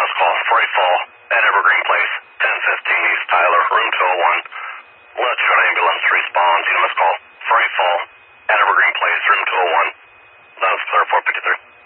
missed call. Freight fall at Evergreen Place, 1015 East Tyler, room 201. Let's shut ambulance response. You missed call. Freight fall at Evergreen Place, room 201.